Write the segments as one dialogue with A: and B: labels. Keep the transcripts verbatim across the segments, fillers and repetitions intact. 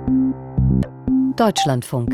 A: Deutschlandfunk.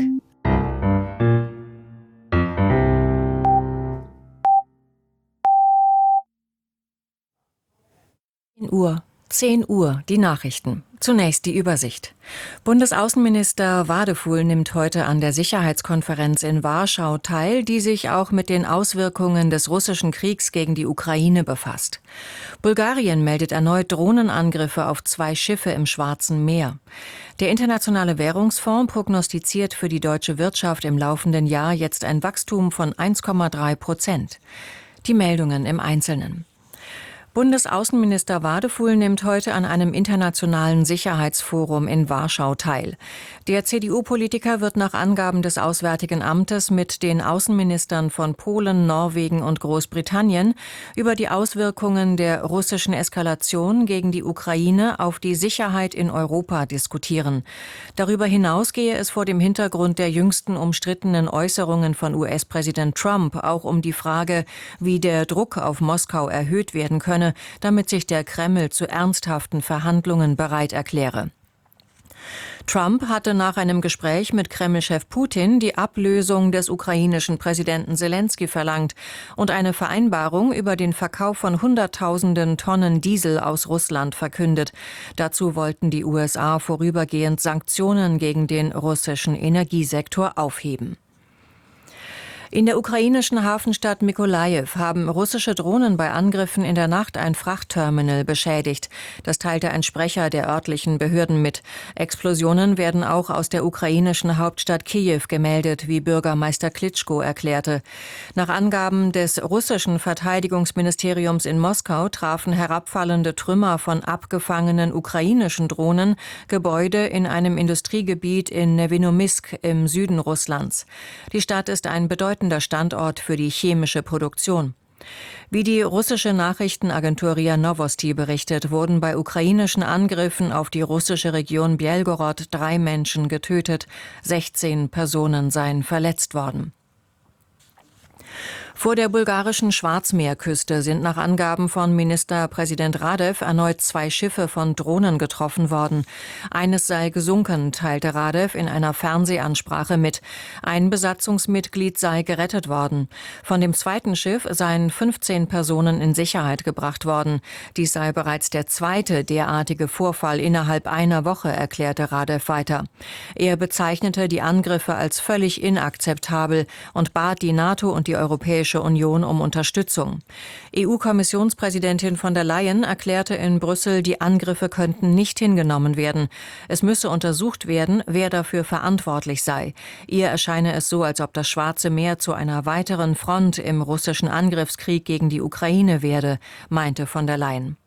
A: zehn Uhr. zehn Uhr, die Nachrichten. Zunächst die Übersicht. Bundesaußenminister Wadefuhl nimmt heute an der Sicherheitskonferenz in Warschau teil, die sich auch mit den Auswirkungen des russischen Kriegs gegen die Ukraine befasst. Bulgarien meldet erneut Drohnenangriffe auf zwei Schiffe im Schwarzen Meer. Der Internationale Währungsfonds prognostiziert für die deutsche Wirtschaft im laufenden Jahr jetzt ein Wachstum von eins Komma drei Prozent. Die Meldungen im Einzelnen. Bundesaußenminister Wadefuhl nimmt heute an einem internationalen Sicherheitsforum in Warschau teil. Der C D U-Politiker wird nach Angaben des Auswärtigen Amtes mit den Außenministern von Polen, Norwegen und Großbritannien über die Auswirkungen der russischen Eskalation gegen die Ukraine auf die Sicherheit in Europa diskutieren. Darüber hinaus gehe es vor dem Hintergrund der jüngsten umstrittenen Äußerungen von U S-Präsident Trump auch um die Frage, wie der Druck auf Moskau erhöht werden könne, damit sich der Kreml zu ernsthaften Verhandlungen bereit erkläre. Trump hatte nach einem Gespräch mit Kreml-Chef Putin die Ablösung des ukrainischen Präsidenten Selenskyj verlangt und eine Vereinbarung über den Verkauf von Hunderttausenden Tonnen Diesel aus Russland verkündet. Dazu wollten die U S A vorübergehend Sanktionen gegen den russischen Energiesektor aufheben. In der ukrainischen Hafenstadt Mykolajiw haben russische Drohnen bei Angriffen in der Nacht ein Frachtterminal beschädigt. Das teilte ein Sprecher der örtlichen Behörden mit. Explosionen werden auch aus der ukrainischen Hauptstadt Kiew gemeldet, wie Bürgermeister Klitschko erklärte. Nach Angaben des russischen Verteidigungsministeriums in Moskau trafen herabfallende Trümmer von abgefangenen ukrainischen Drohnen Gebäude in einem Industriegebiet in Nevinomysk im Süden Russlands. Die Stadt ist ein bedeutender Standort für die chemische Produktion. Wie die russische Nachrichtenagentur R I A Novosti berichtet, wurden bei ukrainischen Angriffen auf die russische Region Bjelgorod drei Menschen getötet, sechzehn Personen seien verletzt worden. Vor der bulgarischen Schwarzmeerküste sind nach Angaben von Ministerpräsident Radev erneut zwei Schiffe von Drohnen getroffen worden. Eines sei gesunken, teilte Radev in einer Fernsehansprache mit. Ein Besatzungsmitglied sei gerettet worden. Von dem zweiten Schiff seien fünfzehn Personen in Sicherheit gebracht worden. Dies sei bereits der zweite derartige Vorfall innerhalb einer Woche, erklärte Radev weiter. Er bezeichnete die Angriffe als völlig inakzeptabel und bat die NATO und die Europäische Union um Unterstützung. E U-Kommissionspräsidentin von der Leyen erklärte in Brüssel, die Angriffe könnten nicht hingenommen werden. Es müsse untersucht werden, wer dafür verantwortlich sei. Ihr erscheine es so, als ob das Schwarze Meer zu einer weiteren Front im russischen Angriffskrieg gegen die Ukraine werde, meinte von der Leyen.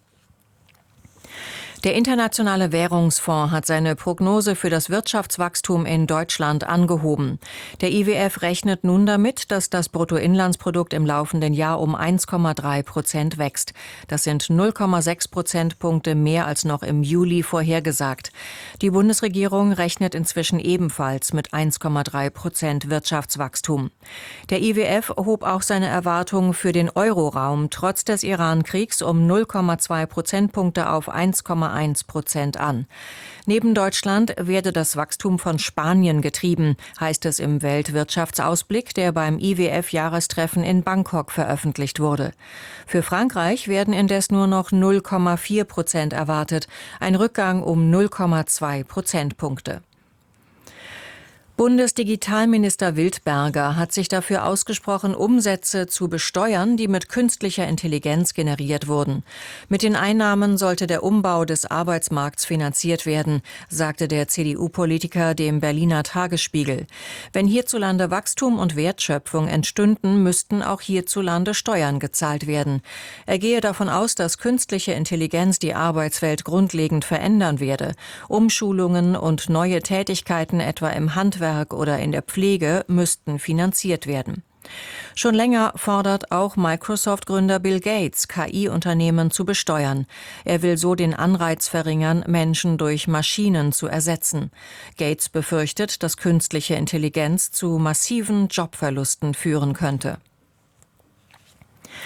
A: Der Internationale Währungsfonds hat seine Prognose für das Wirtschaftswachstum in Deutschland angehoben. Der I W F rechnet nun damit, dass das Bruttoinlandsprodukt im laufenden Jahr um eins Komma drei Prozent wächst. Das sind null Komma sechs Prozentpunkte mehr als noch im Juli vorhergesagt. Die Bundesregierung rechnet inzwischen ebenfalls mit eins Komma drei Prozent Wirtschaftswachstum. Der I W F hob auch seine Erwartungen für den Euroraum trotz des Iran-Kriegs um null Komma zwei Prozentpunkte auf eins Komma eins Prozent an. Neben Deutschland werde das Wachstum von Spanien getrieben, heißt es im Weltwirtschaftsausblick, der beim I W F-Jahrestreffen in Bangkok veröffentlicht wurde. Für Frankreich werden indes nur noch null Komma vier Prozent erwartet, ein Rückgang um null Komma zwei Prozentpunkte. Bundesdigitalminister Wildberger hat sich dafür ausgesprochen, Umsätze zu besteuern, die mit künstlicher Intelligenz generiert wurden. Mit den Einnahmen sollte der Umbau des Arbeitsmarkts finanziert werden, sagte der C D U-Politiker dem Berliner Tagesspiegel. Wenn hierzulande Wachstum und Wertschöpfung entstünden, müssten auch hierzulande Steuern gezahlt werden. Er gehe davon aus, dass künstliche Intelligenz die Arbeitswelt grundlegend verändern werde. Umschulungen und neue Tätigkeiten etwa im Handwerk oder in der Pflege müssten finanziert werden. Schon länger fordert auch Microsoft-Gründer Bill Gates, K I-Unternehmen zu besteuern. Er will so den Anreiz verringern, Menschen durch Maschinen zu ersetzen. Gates befürchtet, dass künstliche Intelligenz zu massiven Jobverlusten führen könnte.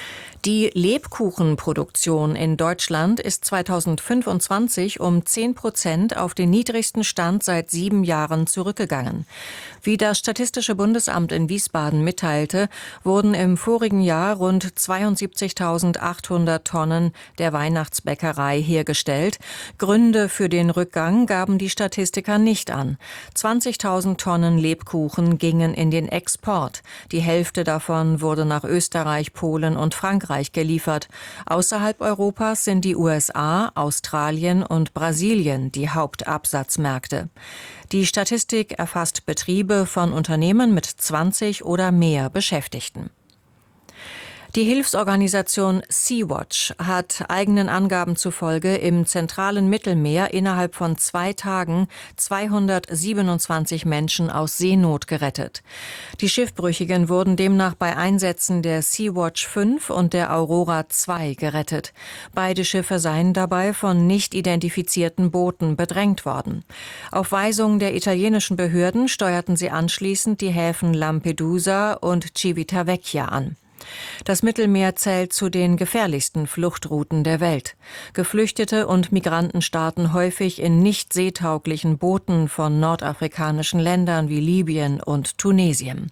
A: Die Lebkuchenproduktion in Deutschland ist zweitausendfünfundzwanzig um zehn Prozent auf den niedrigsten Stand seit sieben Jahren zurückgegangen. Wie das Statistische Bundesamt in Wiesbaden mitteilte, wurden im vorigen Jahr rund zweiundsiebzigtausendachthundert Tonnen der Weihnachtsbäckerei hergestellt. Gründe für den Rückgang gaben die Statistiker nicht an. zwanzigtausend Tonnen Lebkuchen gingen in den Export. Die Hälfte davon wurde nach Österreich, Polen und Frankreich geliefert. Außerhalb Europas sind die U S A, Australien und Brasilien die Hauptabsatzmärkte. Die Statistik erfasst Betriebe von Unternehmen mit zwanzig oder mehr Beschäftigten. Die Hilfsorganisation Sea-Watch hat eigenen Angaben zufolge im zentralen Mittelmeer innerhalb von zwei Tagen zweihundertsiebenundzwanzig Menschen aus Seenot gerettet. Die Schiffbrüchigen wurden demnach bei Einsätzen der Sea-Watch fünf und der Aurora zwei gerettet. Beide Schiffe seien dabei von nicht identifizierten Booten bedrängt worden. Auf Weisung der italienischen Behörden steuerten sie anschließend die Häfen Lampedusa und Civitavecchia an. Das Mittelmeer zählt zu den gefährlichsten Fluchtrouten der Welt. Geflüchtete und Migranten starten häufig in nicht seetauglichen Booten von nordafrikanischen Ländern wie Libyen und Tunesien.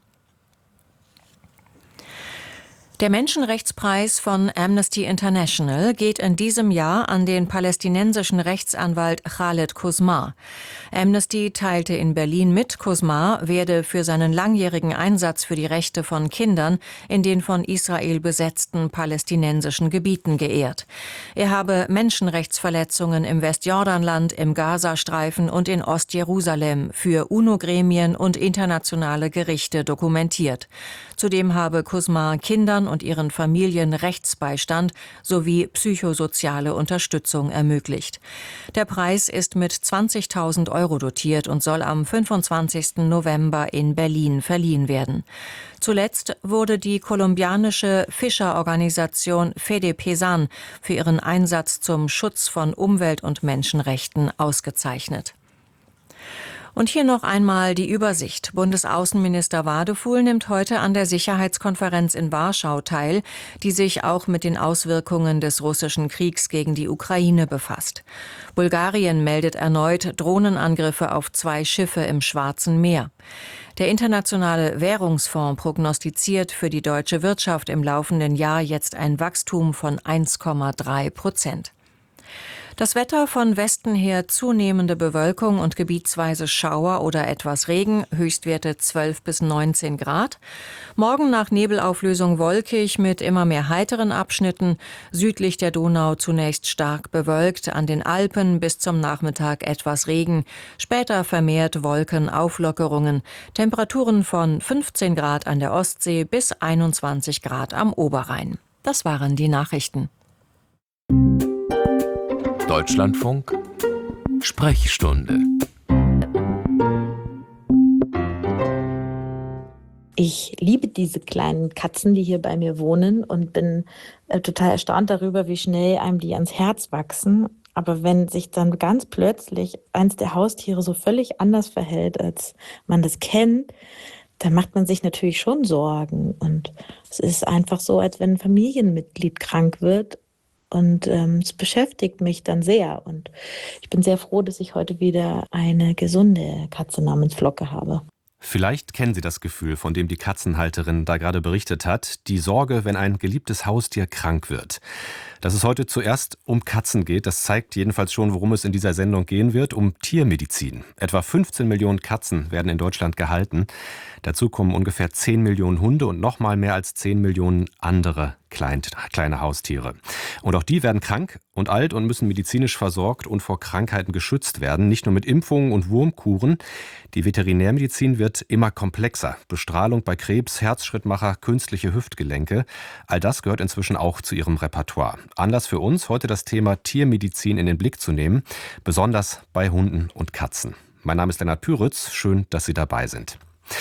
A: Der Menschenrechtspreis von Amnesty International geht in diesem Jahr an den palästinensischen Rechtsanwalt Khaled Quzmar. Amnesty teilte in Berlin mit, Quzmar werde für seinen langjährigen Einsatz für die Rechte von Kindern in den von Israel besetzten palästinensischen Gebieten geehrt. Er habe Menschenrechtsverletzungen im Westjordanland, im Gazastreifen und in Ostjerusalem für UNO-Gremien und internationale Gerichte dokumentiert. Zudem habe Quzmar Kindern und ihren Familien Rechtsbeistand sowie psychosoziale Unterstützung ermöglicht. Der Preis ist mit zwanzigtausend Euro dotiert und soll am fünfundzwanzigsten November in Berlin verliehen werden. Zuletzt wurde die kolumbianische Fischerorganisation Fede Pesan für ihren Einsatz zum Schutz von Umwelt- und Menschenrechten ausgezeichnet. Und hier noch einmal die Übersicht. Bundesaußenminister Wadefuhl nimmt heute an der Sicherheitskonferenz in Warschau teil, die sich auch mit den Auswirkungen des russischen Kriegs gegen die Ukraine befasst. Bulgarien meldet erneut Drohnenangriffe auf zwei Schiffe im Schwarzen Meer. Der Internationale Währungsfonds prognostiziert für die deutsche Wirtschaft im laufenden Jahr jetzt ein Wachstum von eins Komma drei Prozent. Das Wetter: von Westen her zunehmende Bewölkung und gebietsweise Schauer oder etwas Regen, Höchstwerte zwölf bis neunzehn Grad. Morgen nach Nebelauflösung wolkig mit immer mehr heiteren Abschnitten. Südlich der Donau zunächst stark bewölkt, an den Alpen bis zum Nachmittag etwas Regen. Später vermehrt Wolkenauflockerungen. Temperaturen von fünfzehn Grad an der Ostsee bis einundzwanzig Grad am Oberrhein. Das waren die Nachrichten.
B: Deutschlandfunk Sprechstunde.
C: Ich liebe diese kleinen Katzen, die hier bei mir wohnen, und bin äh, total erstaunt darüber, wie schnell einem die ans Herz wachsen. Aber wenn sich dann ganz plötzlich eins der Haustiere so völlig anders verhält, als man das kennt, dann macht man sich natürlich schon Sorgen. Und es ist einfach so, als wenn ein Familienmitglied krank wird. Und ähm, es beschäftigt mich dann sehr. Und ich bin sehr froh, dass ich heute wieder eine gesunde Katze namens Flocke habe.
D: Vielleicht kennen Sie das Gefühl, von dem die Katzenhalterin da gerade berichtet hat. Die Sorge, wenn ein geliebtes Haustier krank wird. Dass es heute zuerst um Katzen geht, das zeigt jedenfalls schon, worum es in dieser Sendung gehen wird, um Tiermedizin. Etwa fünfzehn Millionen Katzen werden in Deutschland gehalten. Dazu kommen ungefähr zehn Millionen Hunde und noch mal mehr als zehn Millionen andere kleine Haustiere. Und auch die werden krank und alt und müssen medizinisch versorgt und vor Krankheiten geschützt werden. Nicht nur mit Impfungen und Wurmkuren. Die Veterinärmedizin wird immer komplexer. Bestrahlung bei Krebs, Herzschrittmacher, künstliche Hüftgelenke. All das gehört inzwischen auch zu ihrem Repertoire. Anlass für uns, heute das Thema Tiermedizin in den Blick zu nehmen. Besonders bei Hunden und Katzen. Mein Name ist Lennart Püritz. Schön, dass Sie dabei sind.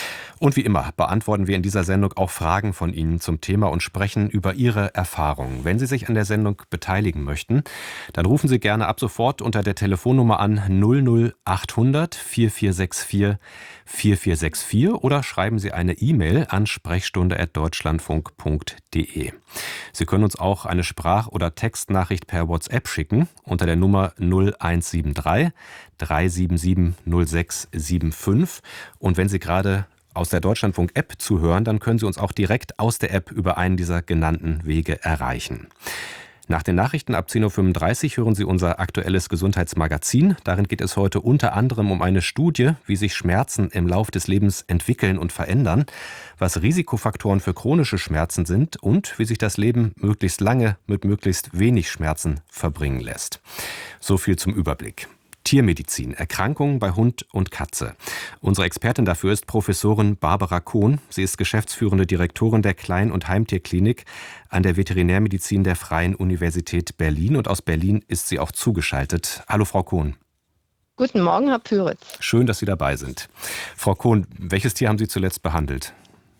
D: Und wie immer beantworten wir in dieser Sendung auch Fragen von Ihnen zum Thema und sprechen über Ihre Erfahrungen. Wenn Sie sich an der Sendung beteiligen möchten, dann rufen Sie gerne ab sofort unter der Telefonnummer an null null achthundert vierundvierzig sechsundvierzig vierundvierzig sechsundvierzig oder schreiben Sie eine E-Mail an sprechstunde at deutschlandfunk punkt de. Sie können uns auch eine Sprach- oder Textnachricht per WhatsApp schicken unter der Nummer null eins sieben drei drei sieben sieben null sechs sieben fünf. Und wenn Sie gerade aus der Deutschlandfunk-App zuhören, dann können Sie uns auch direkt aus der App über einen dieser genannten Wege erreichen. Nach den Nachrichten ab zehn Uhr fünfunddreißig hören Sie unser aktuelles Gesundheitsmagazin. Darin geht es heute unter anderem um eine Studie, wie sich Schmerzen im Lauf des Lebens entwickeln und verändern, was Risikofaktoren für chronische Schmerzen sind und wie sich das Leben möglichst lange mit möglichst wenig Schmerzen verbringen lässt. So viel zum Überblick. Tiermedizin, Erkrankungen bei Hund und Katze. Unsere Expertin dafür ist Professorin Barbara Kohn. Sie ist geschäftsführende Direktorin der Klein- und Heimtierklinik an der Veterinärmedizin der Freien Universität Berlin. Und aus Berlin ist sie auch zugeschaltet. Hallo, Frau Kohn.
E: Guten Morgen, Herr Püritz.
D: Schön, dass Sie dabei sind. Frau Kohn, welches Tier haben Sie zuletzt behandelt?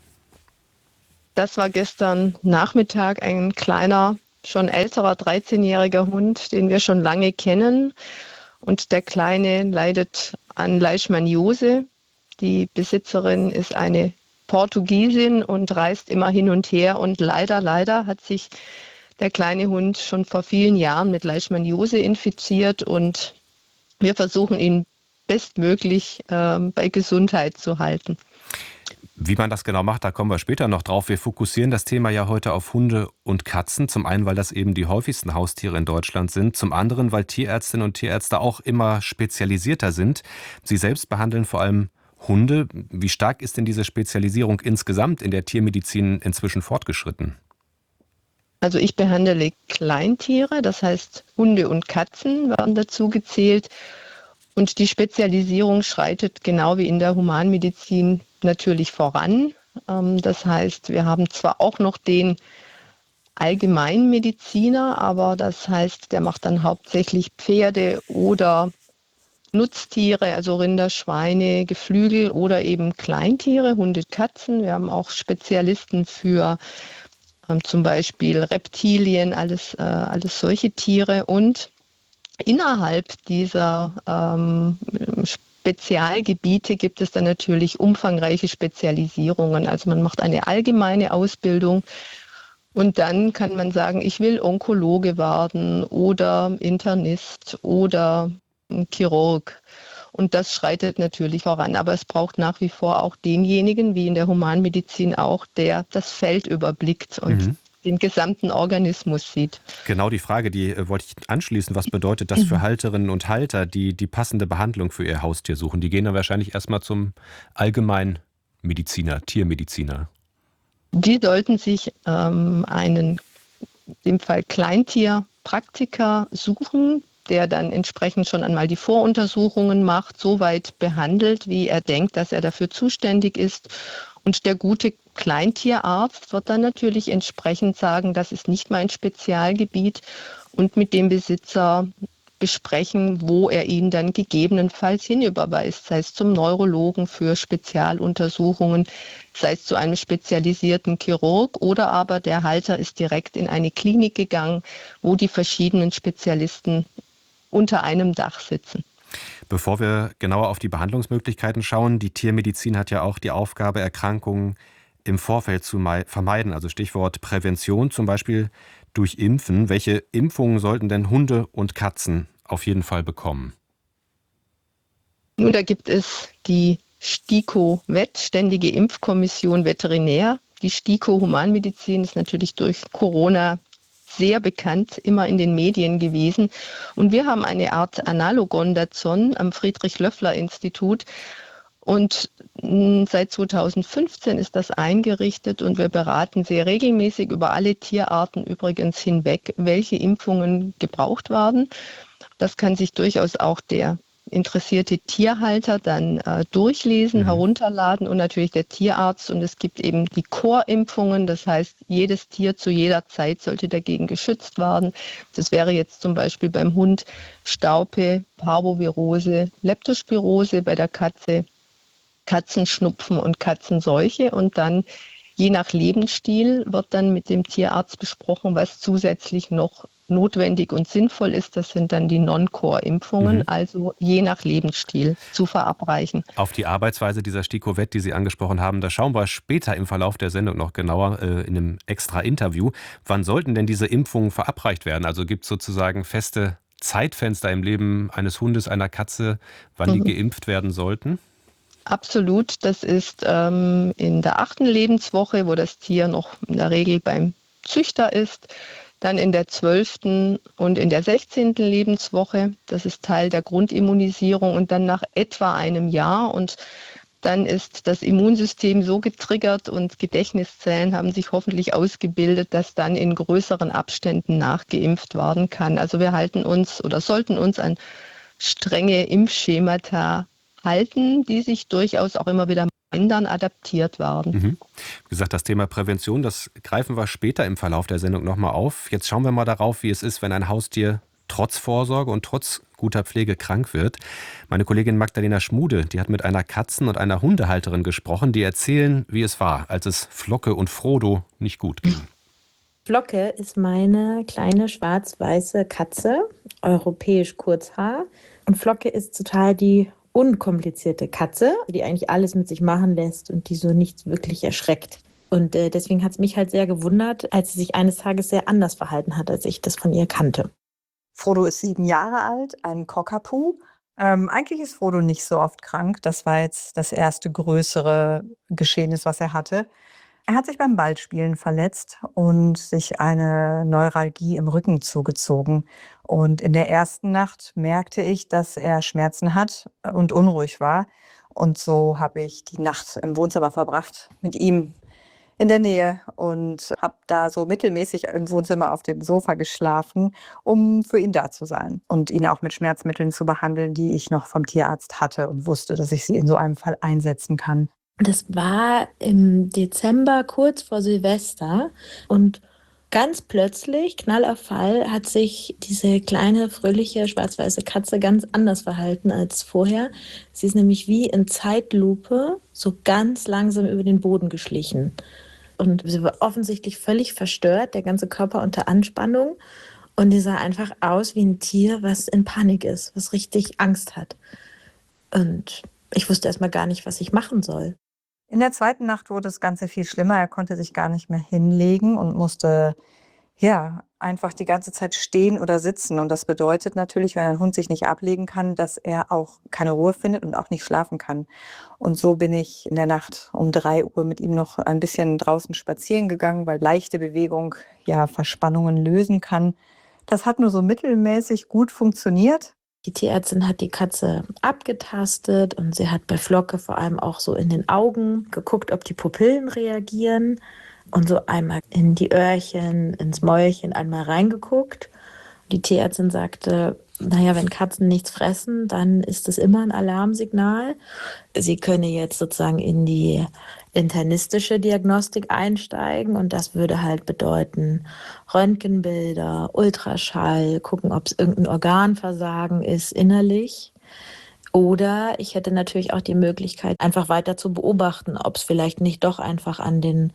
E: Das war gestern Nachmittag ein kleiner, schon älterer dreizehnjähriger Hund, den wir schon lange kennen. Und der Kleine leidet an Leishmaniose. Die Besitzerin ist eine Portugiesin und reist immer hin und her. Und leider, leider hat sich der kleine Hund schon vor vielen Jahren mit Leishmaniose infiziert. Und wir versuchen ihn bestmöglich äh, bei Gesundheit zu halten.
D: Wie man das genau macht, da kommen wir später noch drauf. Wir fokussieren das Thema ja heute auf Hunde und Katzen. Zum einen, weil das eben die häufigsten Haustiere in Deutschland sind. Zum anderen, weil Tierärztinnen und Tierärzte auch immer spezialisierter sind. Sie selbst behandeln vor allem Hunde. Wie stark ist denn diese Spezialisierung insgesamt in der Tiermedizin inzwischen fortgeschritten?
E: Also ich behandle Kleintiere, das heißt Hunde und Katzen werden dazu gezählt. Und die Spezialisierung schreitet genau wie in der Humanmedizin natürlich voran. Das heißt, wir haben zwar auch noch den Allgemeinmediziner, aber das heißt, der macht dann hauptsächlich Pferde oder Nutztiere, also Rinder, Schweine, Geflügel oder eben Kleintiere, Hunde, Katzen. Wir haben auch Spezialisten für ähm, zum Beispiel Reptilien, alles, äh, alles solche Tiere. Und innerhalb dieser ähm, Spezialgebiete gibt es dann natürlich umfangreiche Spezialisierungen. Also man macht eine allgemeine Ausbildung und dann kann man sagen, ich will Onkologe werden oder Internist oder Chirurg. Und das schreitet natürlich voran. Aber es braucht nach wie vor auch denjenigen, wie in der Humanmedizin auch, der das Feld überblickt und mhm. den gesamten Organismus sieht.
D: Genau die Frage, die äh, wollte ich anschließen. Was bedeutet das für Halterinnen und Halter, die die passende Behandlung für ihr Haustier suchen? Die gehen dann wahrscheinlich erstmal zum Allgemeinmediziner, Tiermediziner.
E: Die sollten sich ähm, einen, in dem Fall Kleintierpraktiker suchen, der dann entsprechend schon einmal die Voruntersuchungen macht, so weit behandelt, wie er denkt, dass er dafür zuständig ist. Und der gute Kleintierarzt wird dann natürlich entsprechend sagen, das ist nicht mein Spezialgebiet und mit dem Besitzer besprechen, wo er ihn dann gegebenenfalls hinüberweist, sei es zum Neurologen für Spezialuntersuchungen, sei es zu einem spezialisierten Chirurg oder aber der Halter ist direkt in eine Klinik gegangen, wo die verschiedenen Spezialisten unter einem Dach sitzen.
D: Bevor wir genauer auf die Behandlungsmöglichkeiten schauen, die Tiermedizin hat ja auch die Aufgabe, Erkrankungen im Vorfeld zu vermeiden. Also Stichwort Prävention, zum Beispiel durch Impfen. Welche Impfungen sollten denn Hunde und Katzen auf jeden Fall bekommen?
E: Nun, da gibt es die STIKO-Vet, Ständige Impfkommission Veterinär. Die STIKO Humanmedizin ist natürlich durch Corona sehr bekannt, immer in den Medien gewesen. Und wir haben eine Art Analogon dazu am Friedrich-Löffler-Institut. Und seit zweitausendfünfzehn ist das eingerichtet und wir beraten sehr regelmäßig über alle Tierarten übrigens hinweg, welche Impfungen gebraucht werden. Das kann sich durchaus auch der interessierte Tierhalter dann äh, durchlesen, mhm. herunterladen und natürlich der Tierarzt. Und es gibt eben die Core-Impfungen, das heißt, jedes Tier zu jeder Zeit sollte dagegen geschützt werden. Das wäre jetzt zum Beispiel beim Hund Staupe, Parvovirose, Leptospirose, bei der Katze Katzenschnupfen und Katzenseuche. Und dann je nach Lebensstil wird dann mit dem Tierarzt besprochen, was zusätzlich noch notwendig und sinnvoll ist. Das sind dann die Non-Core-Impfungen,
D: Mhm.
E: also je nach Lebensstil zu verabreichen.
D: Auf die Arbeitsweise dieser STIKO-Vet, die Sie angesprochen haben, da schauen wir später im Verlauf der Sendung noch genauer äh, in einem extra Interview. Wann sollten denn diese Impfungen verabreicht werden? Also gibt es sozusagen feste Zeitfenster im Leben eines Hundes, einer Katze, wann die
E: Mhm.
D: geimpft werden sollten?
E: Absolut, das ist ähm, in der achten Lebenswoche, wo das Tier noch in der Regel beim Züchter ist, dann in der zwölften und in der sechzehnten Lebenswoche. Das ist Teil der Grundimmunisierung und dann nach etwa einem Jahr. Und dann ist das Immunsystem so getriggert und Gedächtniszellen haben sich hoffentlich ausgebildet, dass dann in größeren Abständen nachgeimpft werden kann. Also wir halten uns oder sollten uns an strenge Impfschemata halten, die sich durchaus auch immer wieder ändern, adaptiert werden.
D: Mhm. Wie gesagt, das Thema Prävention, das greifen wir später im Verlauf der Sendung nochmal auf. Jetzt schauen wir mal darauf, wie es ist, wenn ein Haustier trotz Vorsorge und trotz guter Pflege krank wird. Meine Kollegin Magdalena Schmude, die hat mit einer Katzen- und einer Hundehalterin gesprochen, die erzählen, wie es war, als es Flocke und Frodo nicht gut ging.
C: Flocke ist meine kleine schwarz-weiße Katze, europäisch Kurzhaar. Und Flocke ist total die unkomplizierte Katze, die eigentlich alles mit sich machen lässt und die so nichts wirklich erschreckt. Und äh, deswegen hat es mich halt sehr gewundert, als sie sich eines Tages sehr anders verhalten hat, als ich das von ihr kannte.
F: Frodo ist sieben Jahre alt, ein Cockapoo. Ähm, eigentlich ist Frodo nicht so oft krank. Das war jetzt das erste größere Geschehnis, was er hatte. Er hat sich beim Ballspielen verletzt und sich eine Neuralgie im Rücken zugezogen. Und in der ersten Nacht merkte ich, dass er Schmerzen hat und unruhig war. Und so habe ich die Nacht im Wohnzimmer verbracht mit ihm in der Nähe und habe da so mittelmäßig im Wohnzimmer auf dem Sofa geschlafen, um für ihn da zu sein und ihn auch mit Schmerzmitteln zu behandeln, die ich noch vom Tierarzt hatte und wusste, dass ich sie in so einem Fall einsetzen kann.
C: Das war im Dezember, kurz vor Silvester. Und ganz plötzlich, Knall auf Fall, hat sich diese kleine, fröhliche, schwarz-weiße Katze ganz anders verhalten als vorher. Sie ist nämlich wie in Zeitlupe so ganz langsam über den Boden geschlichen. Und sie war offensichtlich völlig verstört, der ganze Körper unter Anspannung. Und die sah einfach aus wie ein Tier, was in Panik ist, was richtig Angst hat. Und ich wusste erstmal gar nicht, was ich machen soll.
F: In der zweiten Nacht wurde das Ganze viel schlimmer. Er konnte sich gar nicht mehr hinlegen und musste ja einfach die ganze Zeit stehen oder sitzen. Und das bedeutet natürlich, wenn ein Hund sich nicht ablegen kann, dass er auch keine Ruhe findet und auch nicht schlafen kann. Und so bin ich in der Nacht um drei Uhr mit ihm noch ein bisschen draußen spazieren gegangen, weil leichte Bewegung ja Verspannungen lösen kann. Das hat nur so mittelmäßig gut funktioniert.
C: Die Tierärztin hat die Katze abgetastet und sie hat bei Flocke vor allem auch so in den Augen geguckt, ob die Pupillen reagieren und so einmal in die Öhrchen, ins Mäulchen einmal reingeguckt. Die Tierärztin sagte, naja, wenn Katzen nichts fressen, dann ist das immer ein Alarmsignal. Sie könne jetzt sozusagen in die internistische Diagnostik einsteigen und das würde halt bedeuten Röntgenbilder, Ultraschall, gucken, ob es irgendein Organversagen ist innerlich. Oder ich hätte natürlich auch die Möglichkeit, einfach weiter zu beobachten, ob es vielleicht nicht doch einfach an den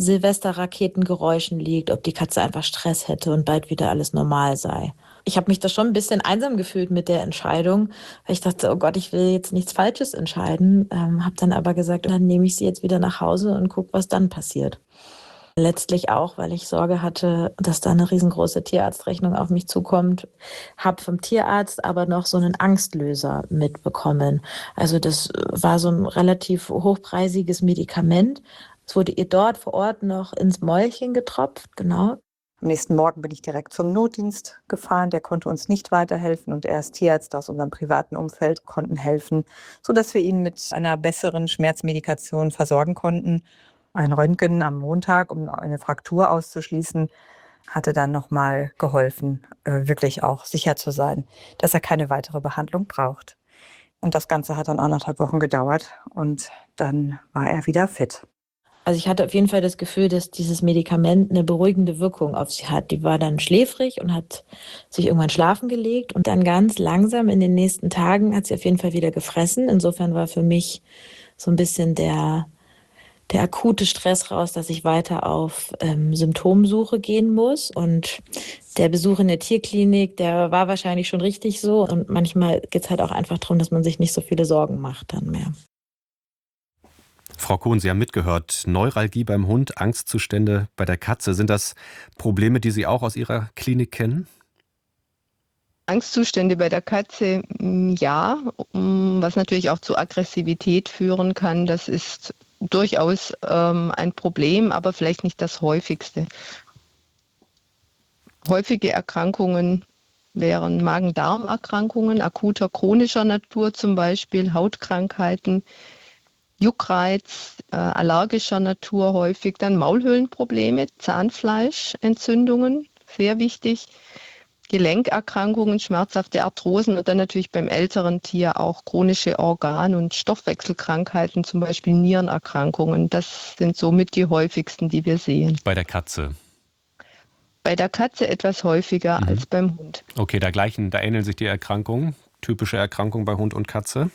C: Silvesterraketengeräuschen liegt, ob die Katze einfach Stress hätte und bald wieder alles normal sei. Ich habe mich da schon ein bisschen einsam gefühlt mit der Entscheidung, weil ich dachte, oh Gott, ich will jetzt nichts Falsches entscheiden. Ähm, habe dann aber gesagt, dann nehme ich sie jetzt wieder nach Hause und gucke, was dann passiert. Letztlich auch, weil ich Sorge hatte, dass da eine riesengroße Tierarztrechnung auf mich zukommt. Habe vom Tierarzt aber noch so einen Angstlöser mitbekommen. Also das war so ein relativ hochpreisiges Medikament. Es wurde ihr dort vor Ort noch ins Mäulchen getropft, genau.
F: Am nächsten Morgen bin ich direkt zum Notdienst gefahren. Der konnte uns nicht weiterhelfen und erst Tierärzte aus unserem privaten Umfeld konnten helfen, sodass wir ihn mit einer besseren Schmerzmedikation versorgen konnten. Ein Röntgen am Montag, um eine Fraktur auszuschließen, hatte dann nochmal geholfen, wirklich auch sicher zu sein, dass er keine weitere Behandlung braucht. Und das Ganze hat dann anderthalb Wochen gedauert und dann war er wieder fit.
C: Also ich hatte auf jeden Fall das Gefühl, dass dieses Medikament eine beruhigende Wirkung auf sie hat. Die war dann schläfrig und hat sich irgendwann schlafen gelegt und dann ganz langsam in den nächsten Tagen hat sie auf jeden Fall wieder gefressen. Insofern war für mich so ein bisschen der, der akute Stress raus, dass ich weiter auf ähm, Symptomsuche gehen muss. Und der Besuch in der Tierklinik, der war wahrscheinlich schon richtig so. Und manchmal geht es halt auch einfach darum, dass man sich nicht so viele Sorgen macht dann mehr.
D: Frau Kohn, Sie haben mitgehört, Neuralgie beim Hund, Angstzustände bei der Katze. Sind das Probleme, die Sie auch aus Ihrer Klinik kennen?
E: Angstzustände bei der Katze, mm, ja, mm, was natürlich auch zu Aggressivität führen kann. Das ist durchaus ähm, ein Problem, aber vielleicht nicht das häufigste. Häufige Erkrankungen wären Magen-Darm-Erkrankungen, akuter chronischer Natur zum Beispiel, Hautkrankheiten, Juckreiz, äh, allergischer Natur häufig, dann Maulhöhlenprobleme, Zahnfleischentzündungen, sehr wichtig, Gelenkerkrankungen, schmerzhafte Arthrosen und dann natürlich beim älteren Tier auch chronische Organ- und Stoffwechselkrankheiten, zum Beispiel Nierenerkrankungen. Das sind somit die häufigsten, die wir sehen.
D: Bei der Katze?
E: Bei der Katze etwas häufiger
D: Mhm.
E: als beim Hund.
D: Okay, da gleichen, da ähneln sich die Erkrankungen. Typische Erkrankungen bei Hund und Katze?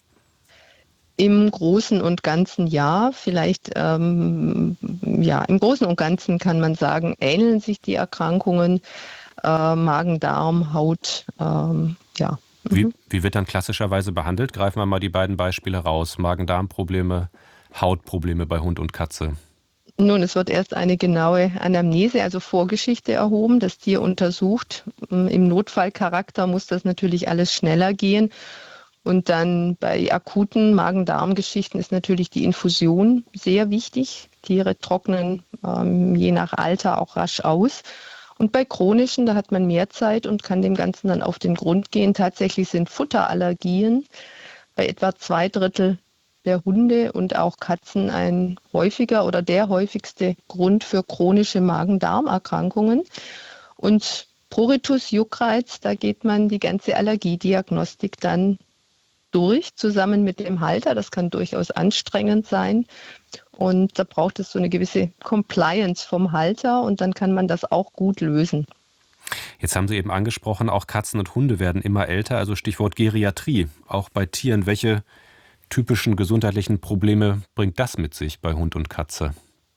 E: Im Großen und Ganzen ja, vielleicht ähm, ja, im Großen und Ganzen kann man sagen, ähneln sich die Erkrankungen, äh, Magen, Darm, Haut, ähm, ja.
D: Wie,
E: Mhm.
D: wie wird dann klassischerweise behandelt? Greifen wir mal die beiden Beispiele raus. Magen-Darm-Probleme, Hautprobleme bei Hund und Katze.
E: Nun, es wird erst eine genaue Anamnese, also Vorgeschichte erhoben, das Tier untersucht. Im Notfallcharakter muss das natürlich alles schneller gehen. Und dann bei akuten Magen-Darm-Geschichten ist natürlich die Infusion sehr wichtig. Tiere trocknen ähm, je nach Alter auch rasch aus. Und bei chronischen, da hat man mehr Zeit und kann dem Ganzen dann auf den Grund gehen. Tatsächlich sind Futterallergien bei etwa zwei Drittel der Hunde und auch Katzen ein häufiger oder der häufigste Grund für chronische Magen-Darm-Erkrankungen. Und Pruritus, Juckreiz, da geht man die ganze Allergiediagnostik dann durch, zusammen mit dem Halter. Das kann durchaus anstrengend sein. Und da braucht es so eine gewisse Compliance vom Halter und dann kann man das auch gut lösen.
D: Jetzt haben Sie eben angesprochen, auch Katzen und Hunde werden immer älter, also Stichwort Geriatrie. Auch bei Tieren, welche typischen gesundheitlichen Probleme bringt das mit sich bei Hund und Katze?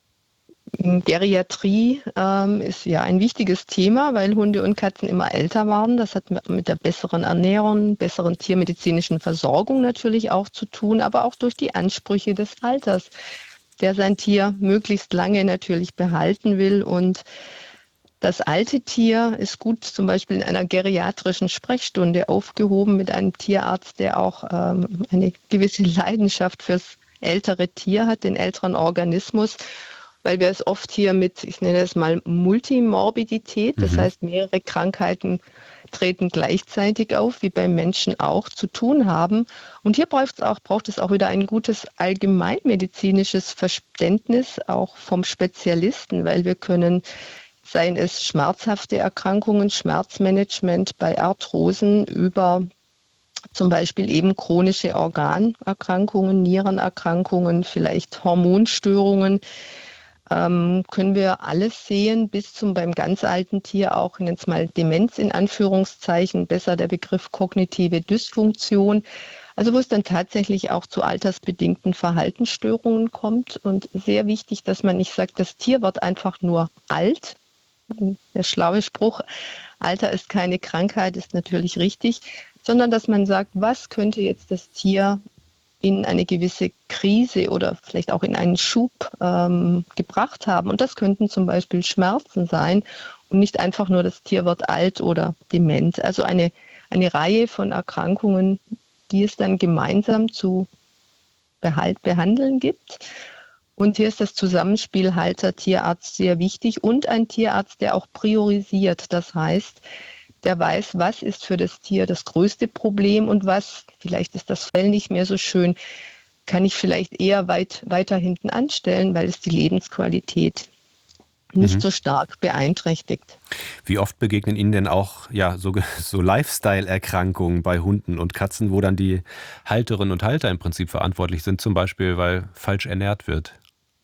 E: Geriatrie ähm, ist ja ein wichtiges Thema, weil Hunde und Katzen immer älter werden. Das hat mit der besseren Ernährung, besseren tiermedizinischen Versorgung natürlich auch zu tun, aber auch durch die Ansprüche des Halters, der sein Tier möglichst lange natürlich behalten will. Und das alte Tier ist gut zum Beispiel in einer geriatrischen Sprechstunde aufgehoben mit einem Tierarzt, der auch ähm, eine gewisse Leidenschaft fürs ältere Tier hat, den älteren Organismus, weil wir es oft hier mit, ich nenne es mal Multimorbidität, das
D: Mhm.
E: heißt mehrere Krankheiten treten gleichzeitig auf, wie beim Menschen auch, zu tun haben. Und hier braucht es auch, braucht es auch wieder ein gutes allgemeinmedizinisches Verständnis, auch vom Spezialisten, weil wir können, seien es schmerzhafte Erkrankungen, Schmerzmanagement bei Arthrosen über zum Beispiel eben chronische Organerkrankungen, Nierenerkrankungen, vielleicht Hormonstörungen, ähm, können wir alles sehen, bis zum beim ganz alten Tier auch, jetzt mal Demenz in Anführungszeichen, besser der Begriff kognitive Dysfunktion. Also wo es dann tatsächlich auch zu altersbedingten Verhaltensstörungen kommt. Und sehr wichtig, dass man nicht sagt, das Tier wird einfach nur alt. Der schlaue Spruch, Alter ist keine Krankheit, ist natürlich richtig, sondern dass man sagt, was könnte jetzt das Tier in eine gewisse Krise oder vielleicht auch in einen Schub ähm, gebracht haben. Und das könnten zum Beispiel Schmerzen sein und nicht einfach nur, das Tier wird alt oder dement. Also eine, eine Reihe von Erkrankungen, die es dann gemeinsam zu behalt, behandeln gibt. Und hier ist das Zusammenspiel Halter-Tierarzt sehr wichtig und ein Tierarzt, der auch priorisiert. Das heißt, der weiß, was ist für das Tier das größte Problem und was, vielleicht ist das Fell nicht mehr so schön, kann ich vielleicht eher weit, weiter hinten anstellen, weil es die Lebensqualität nicht
D: Mhm.
E: so stark beeinträchtigt.
D: Wie oft begegnen Ihnen denn auch ja, so, so Lifestyle-Erkrankungen bei Hunden und Katzen, wo dann die Halterinnen und Halter im Prinzip verantwortlich sind, zum Beispiel weil falsch ernährt wird?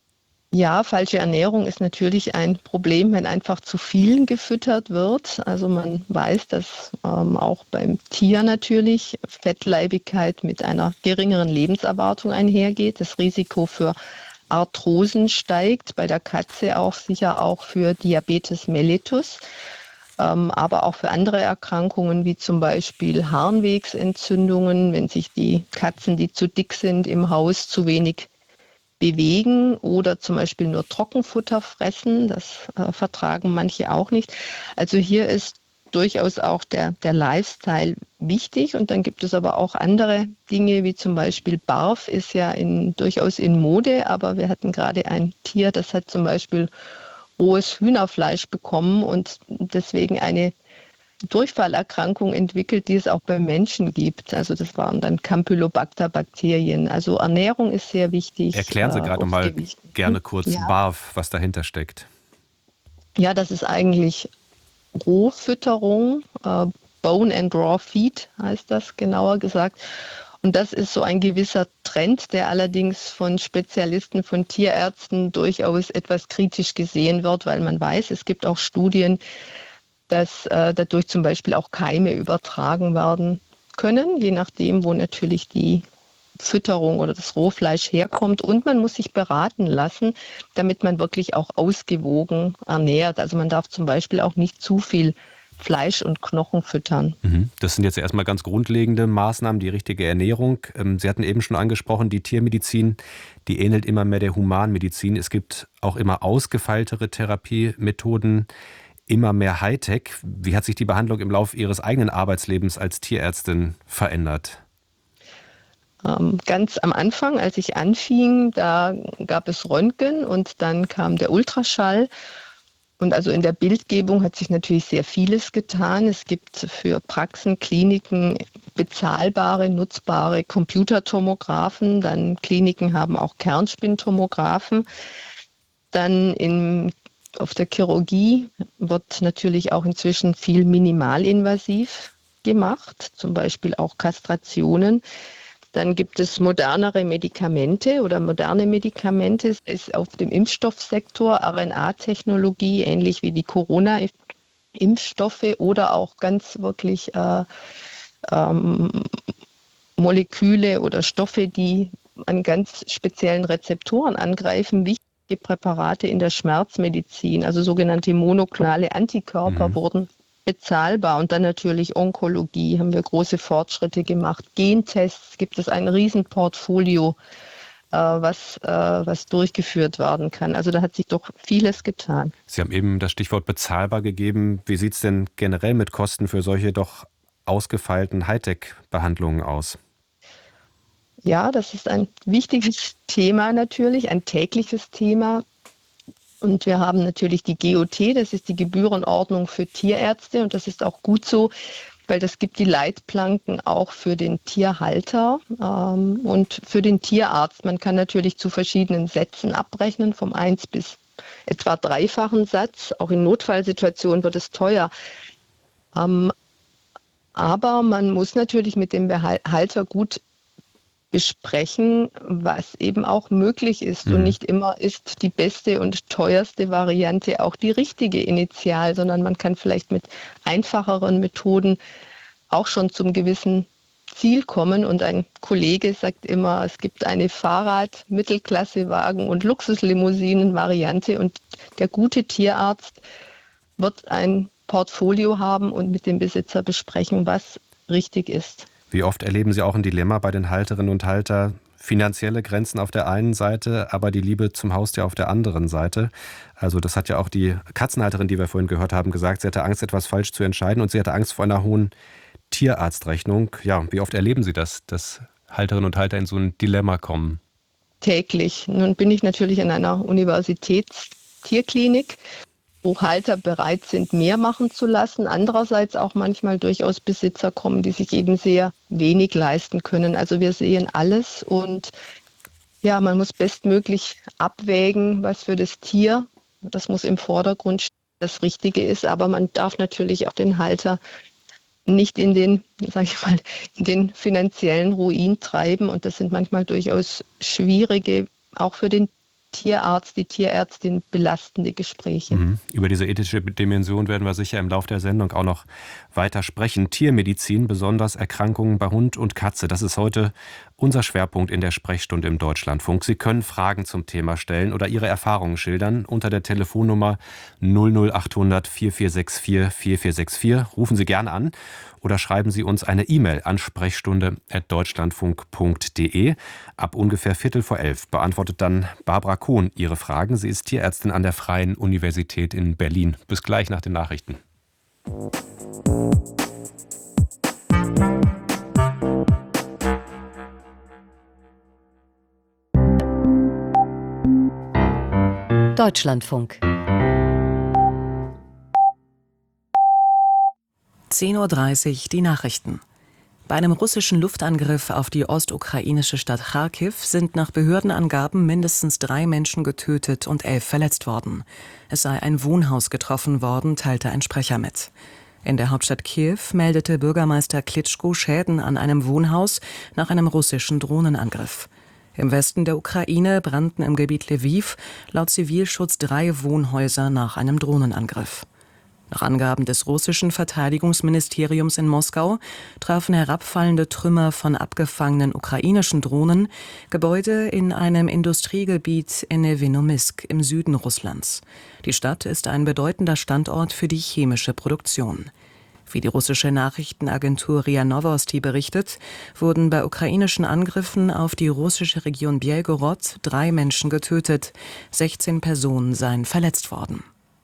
E: Ja, falsche Ernährung ist natürlich ein Problem, wenn einfach zu viel gefüttert wird. Also man weiß, dass ähm, auch beim Tier natürlich Fettleibigkeit mit einer geringeren Lebenserwartung einhergeht. Das Risiko für Arthrosen steigt, bei der Katze auch sicher auch für Diabetes mellitus, ähm, aber auch für andere Erkrankungen wie zum Beispiel Harnwegsentzündungen, wenn sich die Katzen, die zu dick sind, im Haus zu wenig bewegen oder zum Beispiel nur Trockenfutter fressen. Das äh, vertragen manche auch nicht. Also hier ist durchaus auch der, der Lifestyle wichtig. Und dann gibt es aber auch andere Dinge, wie zum Beispiel Barf ist ja in, durchaus in Mode, aber wir hatten gerade ein Tier, das hat zum Beispiel rohes Hühnerfleisch bekommen und deswegen eine Durchfallerkrankung entwickelt, die es auch beim Menschen gibt. Also das waren dann Campylobacter-Bakterien. Also Ernährung ist sehr wichtig.
D: Erklären Sie
E: äh,
D: gerade
E: und
D: mal
E: Gewicht.
D: gerne kurz
E: Ja.
D: Barf, was dahinter steckt.
E: Ja, das ist eigentlich Rohfütterung, äh, Bone and Raw Feed heißt das genauer gesagt. Und das ist so ein gewisser Trend, der allerdings von Spezialisten, von Tierärzten durchaus etwas kritisch gesehen wird, weil man weiß, es gibt auch Studien, dass äh, dadurch zum Beispiel auch Keime übertragen werden können, je nachdem, wo natürlich die Fütterung oder das Rohfleisch herkommt. Und man muss sich beraten lassen, damit man wirklich auch ausgewogen ernährt. Also man darf zum Beispiel auch nicht zu viel Fleisch und Knochen füttern.
D: Mhm. Das sind jetzt erstmal ganz grundlegende Maßnahmen, die richtige Ernährung. Ähm, Sie hatten eben schon angesprochen, die Tiermedizin, die ähnelt immer mehr der Humanmedizin. Es gibt auch immer ausgefeiltere Therapiemethoden, immer mehr Hightech. Wie hat sich die Behandlung im Laufe Ihres eigenen Arbeitslebens als Tierärztin verändert?
E: Ähm, ganz am Anfang, als ich anfing, da gab es Röntgen und dann kam der Ultraschall. Und also in der Bildgebung hat sich natürlich sehr vieles getan. Es gibt für Praxen, Kliniken bezahlbare, nutzbare Computertomographen. Dann Kliniken haben auch Kernspintomographen. Dann in, auf der Chirurgie wird natürlich auch inzwischen viel minimalinvasiv gemacht, zum Beispiel auch Kastrationen. Dann gibt es modernere Medikamente oder moderne Medikamente. Es ist auf dem Impfstoffsektor R N A-Technologie, ähnlich wie die Corona-Impfstoffe oder auch ganz wirklich äh, ähm, Moleküle oder Stoffe, die an ganz speziellen Rezeptoren angreifen. Wichtige Präparate in der Schmerzmedizin, also sogenannte monoklonale Antikörper,
D: Mhm.
E: wurden bezahlbar. Und dann natürlich Onkologie, haben wir große Fortschritte gemacht. Gentests gibt es ein Riesenportfolio, äh, was, äh, was durchgeführt werden kann. Also da hat sich doch vieles getan.
D: Sie haben eben das Stichwort bezahlbar gegeben. Wie sieht es denn generell mit Kosten für solche doch ausgefeilten Hightech-Behandlungen aus?
E: Ja, das ist ein wichtiges Thema natürlich, ein tägliches Thema. Und wir haben natürlich die G O T, das ist die Gebührenordnung für Tierärzte. Und das ist auch gut so, weil das gibt die Leitplanken auch für den Tierhalter ähm, und für den Tierarzt. Man kann natürlich zu verschiedenen Sätzen abrechnen, vom eins bis etwa dreifachen Satz. Auch in Notfallsituationen wird es teuer. Ähm, aber man muss natürlich mit dem Halter gut besprechen, was eben auch möglich ist.
D: Mhm.
E: Und nicht immer ist die beste und teuerste Variante auch die richtige initial, sondern man kann vielleicht mit einfacheren Methoden auch schon zum gewissen Ziel kommen. Und ein Kollege sagt immer, es gibt eine Fahrrad-, Mittelklassewagen- und Luxuslimousinen-Variante. Und der gute Tierarzt wird ein Portfolio haben und mit dem Besitzer besprechen, was richtig ist.
D: Wie oft erleben Sie auch ein Dilemma bei den Halterinnen und Haltern? Finanzielle Grenzen auf der einen Seite, aber die Liebe zum Haustier auf der anderen Seite. Also das hat ja auch die Katzenhalterin, die wir vorhin gehört haben, gesagt. Sie hatte Angst, etwas falsch zu entscheiden und sie hatte Angst vor einer hohen Tierarztrechnung. Ja, wie oft erleben Sie das, dass Halterinnen und Halter in so ein Dilemma kommen?
E: Täglich. Nun bin ich natürlich in einer Universitätstierklinik, wo Halter bereit sind, mehr machen zu lassen. Andererseits auch manchmal durchaus Besitzer kommen, die sich eben sehr wenig leisten können. Also wir sehen alles und ja, man muss bestmöglich abwägen, was für das Tier, das muss im Vordergrund stehen, das Richtige ist. Aber man darf natürlich auch den Halter nicht in den, sag ich mal, in den finanziellen Ruin treiben. Und das sind manchmal durchaus schwierige, auch für den Tierarzt, die Tierärztin belastende Gespräche.
D: Mhm. Über diese ethische Dimension werden wir sicher im Laufe der Sendung auch noch weiter sprechen. Tiermedizin, besonders Erkrankungen bei Hund und Katze, das ist heute unser Schwerpunkt in der Sprechstunde im Deutschlandfunk. Sie können Fragen zum Thema stellen oder Ihre Erfahrungen schildern unter der Telefonnummer null null achthundert vierundvierzig vierundvierzig vierundvierzig. Rufen Sie gerne an oder schreiben Sie uns eine E-Mail an sprechstunde at deutschlandfunk punkt de. Ab ungefähr Viertel vor elf beantwortet dann Barbara Kohn Ihre Fragen. Sie ist Tierärztin an der Freien Universität in Berlin. Bis gleich nach den Nachrichten.
G: Deutschlandfunk.
A: zehn Uhr dreißig, die Nachrichten. Bei einem russischen Luftangriff auf die ostukrainische Stadt Charkiw sind nach Behördenangaben mindestens drei Menschen getötet und elf verletzt worden. Es sei ein Wohnhaus getroffen worden, teilte ein Sprecher mit. In der Hauptstadt Kiew meldete Bürgermeister Klitschko Schäden an einem Wohnhaus nach einem russischen Drohnenangriff. Im Westen der Ukraine brannten im Gebiet Lwiw laut Zivilschutz drei Wohnhäuser nach einem Drohnenangriff. Nach Angaben des russischen Verteidigungsministeriums in Moskau trafen herabfallende Trümmer von abgefangenen ukrainischen Drohnen Gebäude in einem Industriegebiet in Nevinomisk im Süden Russlands. Die Stadt ist ein bedeutender Standort für die chemische Produktion. Wie die russische Nachrichtenagentur R I A Novosti berichtet, wurden bei ukrainischen Angriffen auf die russische Region Belgorod drei Menschen getötet, sechzehn Personen seien verletzt worden.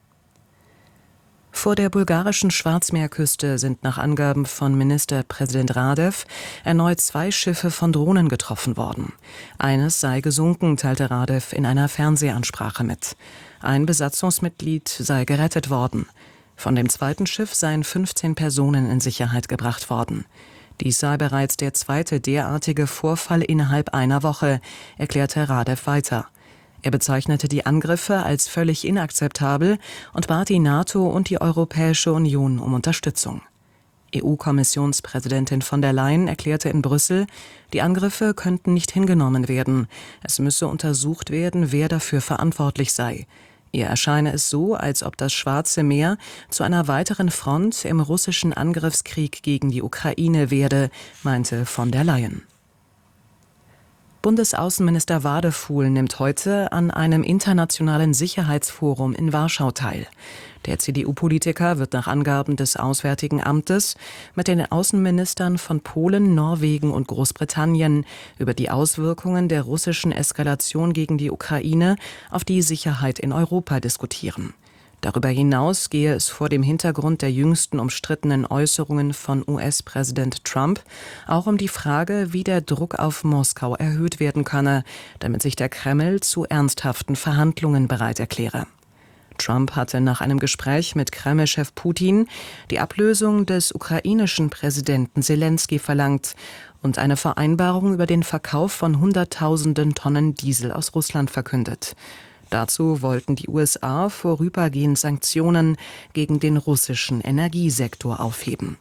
A: Vor der bulgarischen Schwarzmeerküste sind nach Angaben von Ministerpräsident Radev erneut zwei Schiffe von Drohnen getroffen worden. Eines sei gesunken, teilte Radev in einer Fernsehansprache mit. Ein Besatzungsmitglied sei gerettet worden. Von dem zweiten Schiff seien fünfzehn Personen in Sicherheit gebracht worden. Dies sei bereits der zweite derartige Vorfall innerhalb einer Woche, erklärte Radev weiter. Er bezeichnete die Angriffe als völlig inakzeptabel und bat die NATO und die Europäische Union um Unterstützung. E U-Kommissionspräsidentin von der Leyen erklärte in Brüssel, die Angriffe könnten nicht hingenommen werden. Es müsse untersucht werden, wer dafür verantwortlich sei. Ihr erscheine es so, als ob das Schwarze Meer zu einer weiteren Front im russischen Angriffskrieg gegen die Ukraine werde, meinte von der Leyen. Bundesaußenminister Wadefuhl nimmt heute an einem internationalen Sicherheitsforum in Warschau teil. Der C D U-Politiker wird nach Angaben des Auswärtigen Amtes mit den Außenministern von Polen, Norwegen und Großbritannien über die Auswirkungen der russischen Eskalation gegen die Ukraine auf die Sicherheit in Europa diskutieren. Darüber hinaus gehe es vor dem Hintergrund der jüngsten umstrittenen Äußerungen von U S-Präsident Trump auch um die Frage, wie der Druck auf Moskau erhöht werden könne, damit sich der Kreml zu ernsthaften Verhandlungen bereit erkläre. Trump hatte nach einem Gespräch mit Kreml-Chef Putin die Ablösung des ukrainischen Präsidenten Selenskyj verlangt und eine Vereinbarung über den Verkauf von Hunderttausenden Tonnen Diesel aus Russland verkündet. Dazu wollten die U S A vorübergehend Sanktionen gegen den russischen Energiesektor aufheben.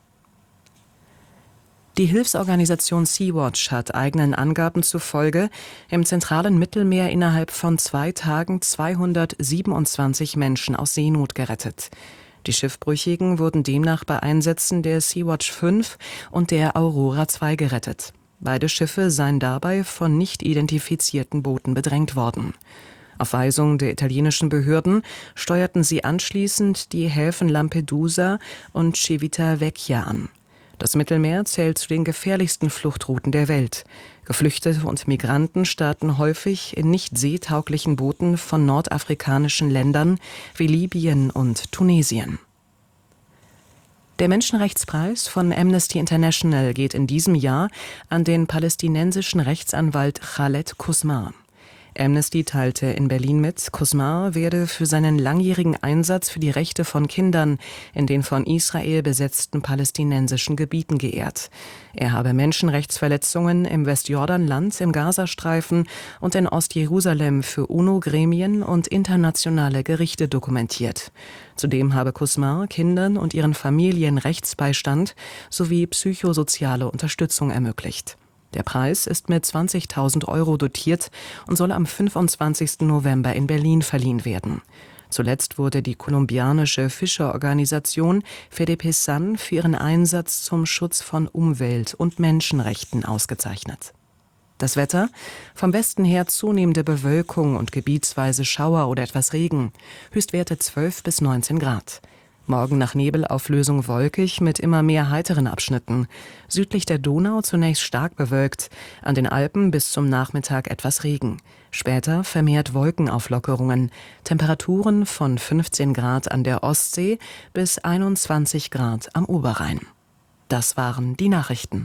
A: Die Hilfsorganisation Sea-Watch hat eigenen Angaben zufolge im zentralen Mittelmeer innerhalb von zwei Tagen zweihundertsiebenundzwanzig Menschen aus Seenot gerettet. Die Schiffbrüchigen wurden demnach bei Einsätzen der Sea-Watch fünf und der Aurora zwei gerettet. Beide Schiffe seien dabei von nicht identifizierten Booten bedrängt worden. Auf Weisung der italienischen Behörden steuerten sie anschließend die Häfen Lampedusa und Civitavecchia an. Das Mittelmeer zählt zu den gefährlichsten Fluchtrouten der Welt. Geflüchtete und Migranten starten häufig in nicht seetauglichen Booten von nordafrikanischen Ländern wie Libyen und Tunesien. Der Menschenrechtspreis von Amnesty International geht in diesem Jahr an den palästinensischen Rechtsanwalt Khaled Qusmar. Amnesty teilte in Berlin mit, Qusmar werde für seinen langjährigen Einsatz für die Rechte von Kindern in den von Israel besetzten palästinensischen Gebieten geehrt. Er habe Menschenrechtsverletzungen im Westjordanland, im Gazastreifen und in Ostjerusalem für UNO-Gremien und internationale Gerichte dokumentiert. Zudem habe Qusmar Kindern und ihren Familien Rechtsbeistand sowie psychosoziale Unterstützung ermöglicht.
G: Der Preis ist mit zwanzigtausend Euro dotiert und soll am fünfundzwanzigsten November in Berlin verliehen werden. Zuletzt wurde die kolumbianische Fischerorganisation Fedepesan für ihren Einsatz zum Schutz von Umwelt- und Menschenrechten ausgezeichnet. Das Wetter: vom Westen her zunehmende Bewölkung und gebietsweise Schauer oder etwas Regen. Höchstwerte zwölf bis neunzehn Grad. Morgen nach Nebelauflösung wolkig mit immer mehr heiteren Abschnitten. Südlich der Donau zunächst stark bewölkt, an den Alpen bis zum Nachmittag etwas Regen. Später vermehrt Wolkenauflockerungen. Temperaturen von fünfzehn Grad an der Ostsee bis einundzwanzig Grad am Oberrhein. Das waren die Nachrichten.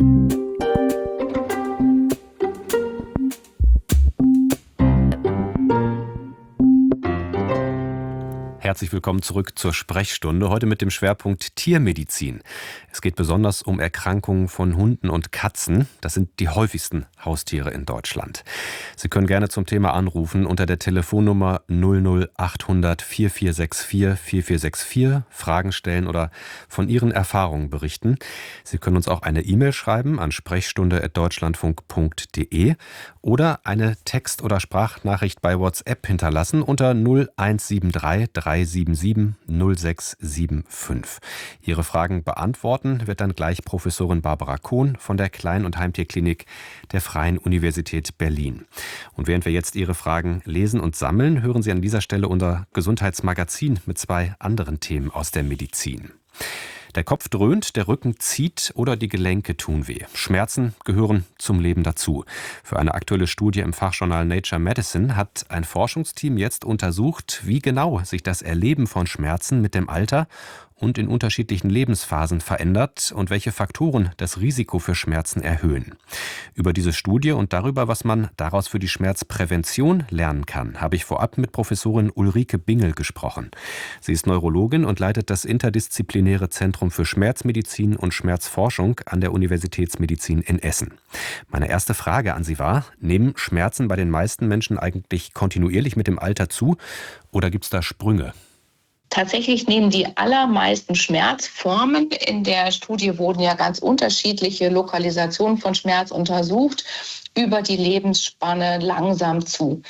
D: Herzlich willkommen zurück zur Sprechstunde, heute mit dem Schwerpunkt Tiermedizin. Es geht besonders um Erkrankungen von Hunden und Katzen. Das sind die häufigsten Haustiere in Deutschland. Sie können gerne zum Thema anrufen unter der Telefonnummer null null achthundert vierundvierzig vierundvierzig vierundvierzig, Fragen stellen oder von Ihren Erfahrungen berichten. Sie können uns auch eine E-Mail schreiben an sprechstunde at deutschlandfunk punkt de oder eine Text- oder Sprachnachricht bei WhatsApp hinterlassen unter null eins sieben drei drei sieben sieben null sechs sieben fünf. Ihre Fragen beantworten wird dann gleich Professorin Barbara Kohn von der Klein- und Heimtierklinik der Freien Universität Berlin. Und während wir jetzt Ihre Fragen lesen und sammeln, hören Sie an dieser Stelle unser Gesundheitsmagazin mit zwei anderen Themen aus der Medizin. Der Kopf dröhnt, der Rücken zieht oder die Gelenke tun weh. Schmerzen gehören zum Leben dazu. Für eine aktuelle Studie im Fachjournal Nature Medicine hat ein Forschungsteam jetzt untersucht, wie genau sich das Erleben von Schmerzen mit dem Alter und in unterschiedlichen Lebensphasen verändert und welche Faktoren das Risiko für Schmerzen erhöhen. Über diese Studie und darüber, was man daraus für die Schmerzprävention lernen kann, habe ich vorab mit Professorin Ulrike Bingel gesprochen. Sie ist Neurologin und leitet das interdisziplinäre Zentrum für Schmerzmedizin und Schmerzforschung an der Universitätsmedizin in Essen. Meine erste Frage an Sie war: Nehmen Schmerzen bei den meisten Menschen eigentlich kontinuierlich mit dem Alter zu oder gibt es da Sprünge?
H: Tatsächlich nehmen die allermeisten Schmerzformen, in der Studie wurden ja ganz unterschiedliche Lokalisationen von Schmerz untersucht, über die Lebensspanne langsam zu.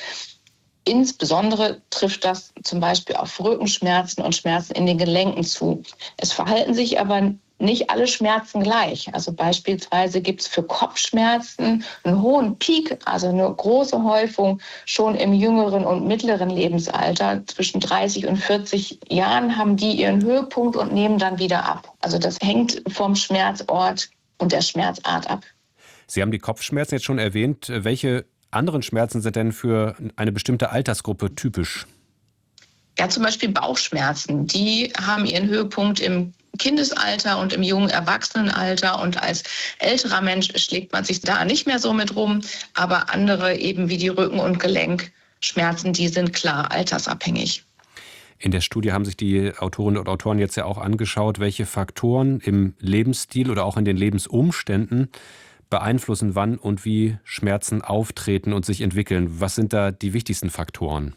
H: Insbesondere trifft das zum Beispiel auf Rückenschmerzen und Schmerzen in den Gelenken zu. Es verhalten sich aber nicht alle Schmerzen gleich. Also beispielsweise gibt es für Kopfschmerzen einen hohen Peak, also eine große Häufung schon im jüngeren und mittleren Lebensalter. Zwischen dreißig und vierzig Jahren haben die ihren Höhepunkt und nehmen dann wieder ab. Also das hängt vom Schmerzort und der Schmerzart ab.
D: Sie haben die Kopfschmerzen jetzt schon erwähnt. Welche anderen Schmerzen sind denn für eine bestimmte Altersgruppe typisch?
H: Ja, zum Beispiel Bauchschmerzen. Die haben ihren Höhepunkt im Kindesalter und im jungen Erwachsenenalter, und als älterer Mensch schlägt man sich da nicht mehr so mit rum, aber andere eben wie die Rücken- und Gelenkschmerzen, die sind klar altersabhängig.
D: In der Studie haben sich die Autorinnen und Autoren jetzt ja auch angeschaut, welche Faktoren im Lebensstil oder auch in den Lebensumständen beeinflussen, wann und wie Schmerzen auftreten und sich entwickeln. Was sind da die wichtigsten Faktoren?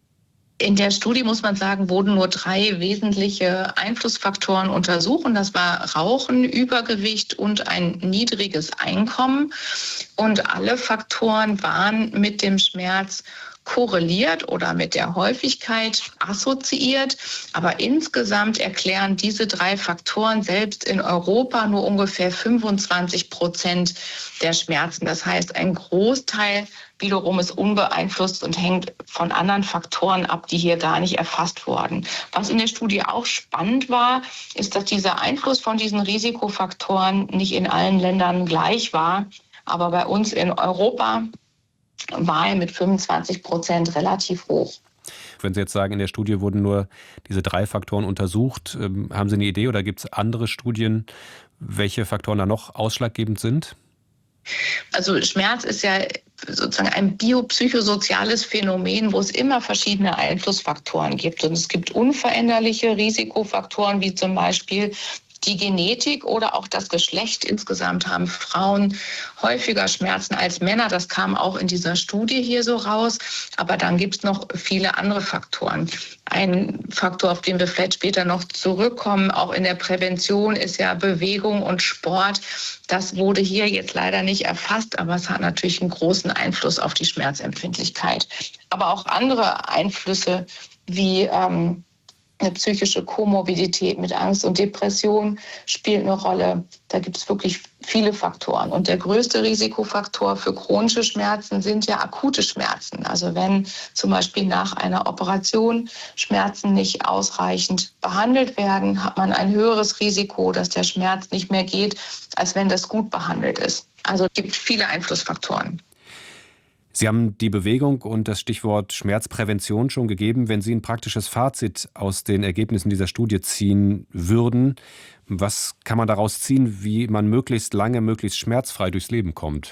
H: In der Studie, muss man sagen, wurden nur drei wesentliche Einflussfaktoren untersucht. Das war Rauchen, Übergewicht und ein niedriges Einkommen. Und alle Faktoren waren mit dem Schmerz korreliert oder mit der Häufigkeit assoziiert. Aber insgesamt erklären diese drei Faktoren selbst in Europa nur ungefähr fünfundzwanzig Prozent der Schmerzen. Das heißt, ein Großteil wiederum ist unbeeinflusst und hängt von anderen Faktoren ab, die hier gar nicht erfasst wurden. Was in der Studie auch spannend war, ist, dass dieser Einfluss von diesen Risikofaktoren nicht in allen Ländern gleich war. Aber bei uns in Europa war er mit fünfundzwanzig Prozent relativ hoch.
D: Wenn Sie jetzt sagen, in der Studie wurden nur diese drei Faktoren untersucht, haben Sie eine Idee oder gibt es andere Studien, welche Faktoren da noch ausschlaggebend sind?
H: Also Schmerz ist ja sozusagen ein biopsychosoziales Phänomen, wo es immer verschiedene Einflussfaktoren gibt. Und es gibt unveränderliche Risikofaktoren, wie zum Beispiel Die Genetik oder auch das Geschlecht insgesamt haben Frauen häufiger Schmerzen als Männer. Das kam auch in dieser Studie hier so raus. Aber dann gibt es noch viele andere Faktoren. Ein Faktor, auf den wir vielleicht später noch zurückkommen, auch in der Prävention, ist ja Bewegung und Sport. Das wurde hier jetzt leider nicht erfasst, aber es hat natürlich einen großen Einfluss auf die Schmerzempfindlichkeit. Aber auch andere Einflüsse wie ähm, eine psychische Komorbidität mit Angst und Depression spielt eine Rolle. Da gibt es wirklich viele Faktoren. Und der größte Risikofaktor für chronische Schmerzen sind ja akute Schmerzen. Also wenn zum Beispiel nach einer Operation Schmerzen nicht ausreichend behandelt werden, hat man ein höheres Risiko, dass der Schmerz nicht mehr geht, als wenn das gut behandelt ist. Also es gibt viele Einflussfaktoren.
D: Sie haben die Bewegung und das Stichwort Schmerzprävention schon gegeben. Wenn Sie ein praktisches Fazit aus den Ergebnissen dieser Studie ziehen würden, was kann man daraus ziehen, wie man möglichst lange, möglichst schmerzfrei durchs Leben kommt?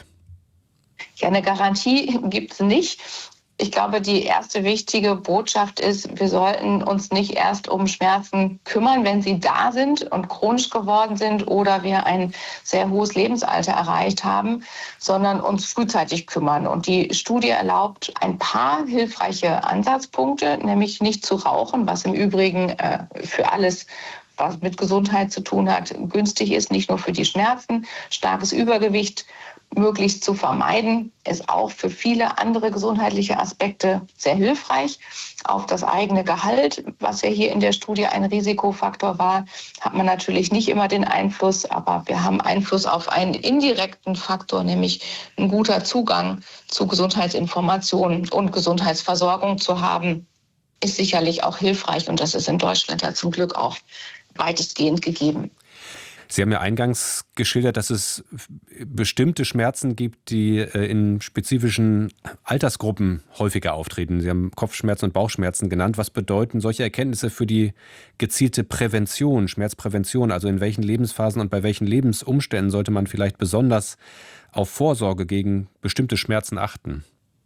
H: Ja, eine Garantie gibt es nicht. Ich glaube, die erste wichtige Botschaft ist, wir sollten uns nicht erst um Schmerzen kümmern, wenn sie da sind und chronisch geworden sind oder wir ein sehr hohes Lebensalter erreicht haben, sondern uns frühzeitig kümmern. Und die Studie erlaubt ein paar hilfreiche Ansatzpunkte, nämlich nicht zu rauchen, was im Übrigen äh, für alles, was mit Gesundheit zu tun hat, günstig ist, nicht nur für die Schmerzen. Starkes Übergewicht möglichst zu vermeiden, ist auch für viele andere gesundheitliche Aspekte sehr hilfreich. Auf das eigene Gehalt, was ja hier in der Studie ein Risikofaktor war, hat man natürlich nicht immer den Einfluss, aber wir haben Einfluss auf einen indirekten Faktor, nämlich ein guter Zugang zu Gesundheitsinformationen und Gesundheitsversorgung zu haben, ist sicherlich auch hilfreich und das ist in Deutschland ja zum Glück auch weitestgehend gegeben.
D: Sie haben ja eingangs geschildert, dass es bestimmte Schmerzen gibt, die in spezifischen Altersgruppen häufiger auftreten. Sie haben Kopfschmerzen und Bauchschmerzen genannt. Was bedeuten solche Erkenntnisse für die gezielte Prävention, Schmerzprävention? Also in welchen Lebensphasen und bei welchen Lebensumständen sollte man vielleicht besonders auf Vorsorge gegen bestimmte Schmerzen achten?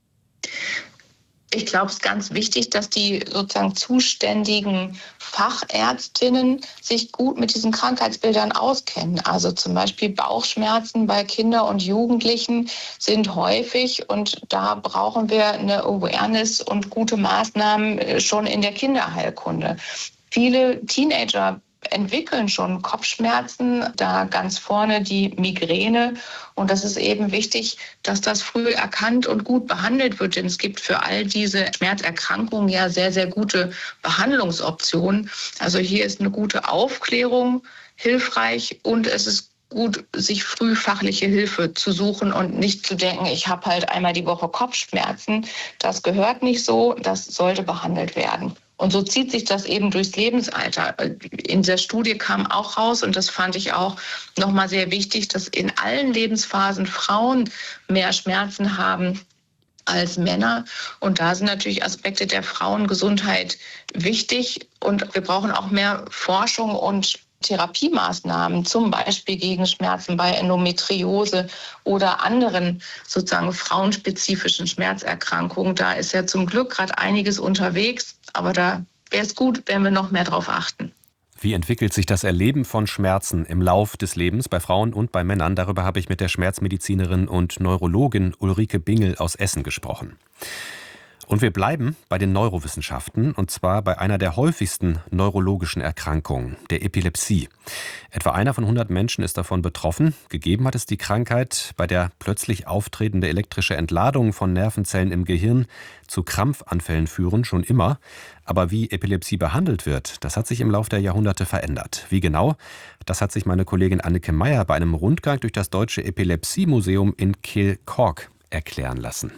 H: Ich glaube, es ist ganz wichtig, dass die sozusagen zuständigen Fachärztinnen sich gut mit diesen Krankheitsbildern auskennen. Also zum Beispiel Bauchschmerzen bei Kindern und Jugendlichen sind häufig und da brauchen wir eine Awareness und gute Maßnahmen schon in der Kinderheilkunde. Viele Teenager entwickeln schon Kopfschmerzen, da ganz vorne die Migräne. Und das ist eben wichtig, dass das früh erkannt und gut behandelt wird. Denn es gibt für all diese Schmerzerkrankungen ja sehr, sehr gute Behandlungsoptionen. Also hier ist eine gute Aufklärung hilfreich und es ist gut, sich früh fachliche Hilfe zu suchen und nicht zu denken, ich habe halt einmal die Woche Kopfschmerzen. Das gehört nicht so, das sollte behandelt werden. Und so zieht sich das eben durchs Lebensalter. In der Studie kam auch raus, und das fand ich auch nochmal sehr wichtig, dass in allen Lebensphasen Frauen mehr Schmerzen haben als Männer. Und da sind natürlich Aspekte der Frauengesundheit wichtig. Und wir brauchen auch mehr Forschung und Therapiemaßnahmen, zum Beispiel gegen Schmerzen bei Endometriose oder anderen sozusagen frauenspezifischen Schmerzerkrankungen. Da ist ja zum Glück gerade einiges unterwegs, aber da wäre es gut, wenn wir noch mehr drauf achten.
D: Wie entwickelt sich das Erleben von Schmerzen im Lauf des Lebens bei Frauen und bei Männern? Darüber habe ich mit der Schmerzmedizinerin und Neurologin Ulrike Bingel aus Essen gesprochen. Und wir bleiben bei den Neurowissenschaften, und zwar bei einer der häufigsten neurologischen Erkrankungen, der Epilepsie. Etwa einer von hundert Menschen ist davon betroffen. Gegeben hat es die Krankheit, bei der plötzlich auftretende elektrische Entladungen von Nervenzellen im Gehirn zu Krampfanfällen führen, schon immer. Aber wie Epilepsie behandelt wird, das hat sich im Laufe der Jahrhunderte verändert. Wie genau? Das hat sich meine Kollegin Anneke Meyer bei einem Rundgang durch das Deutsche Epilepsie-Museum in Kehl-Kork erklären lassen.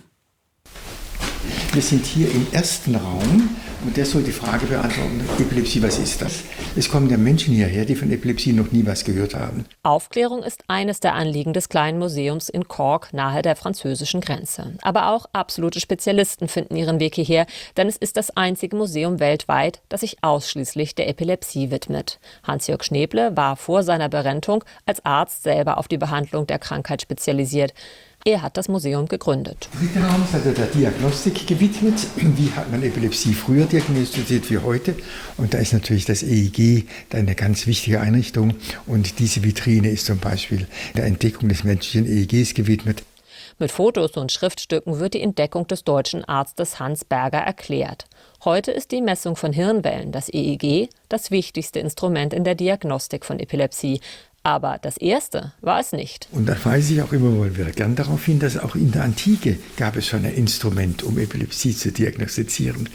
I: Wir sind hier im ersten Raum und der soll die Frage beantworten, Epilepsie, was ist das? Es kommen ja Menschen hierher, die von Epilepsie noch nie was gehört haben.
J: Aufklärung ist eines der Anliegen des kleinen Museums in Cork, nahe der französischen Grenze. Aber auch absolute Spezialisten finden ihren Weg hierher, denn es ist das einzige Museum weltweit, das sich ausschließlich der Epilepsie widmet. Hans-Jörg Schneeble war vor seiner Berentung als Arzt selber auf die Behandlung der Krankheit spezialisiert. Er hat das Museum gegründet.
I: Der dritte Raum ist also der Diagnostik gewidmet. Wie hat man Epilepsie früher diagnostiziert wie heute? Und da ist natürlich das E E G eine ganz wichtige Einrichtung. Und diese Vitrine ist zum Beispiel der Entdeckung des menschlichen E E Gs gewidmet.
J: Mit Fotos und Schriftstücken wird die Entdeckung des deutschen Arztes Hans Berger erklärt. Heute ist die Messung von Hirnwellen, das E E G, das wichtigste Instrument in der Diagnostik von Epilepsie. Aber das erste war es nicht.
I: Und da weise ich auch immer mal wieder gern darauf hin, dass auch in der Antike gab es schon ein Instrument, um Epilepsie zu diagnostizieren.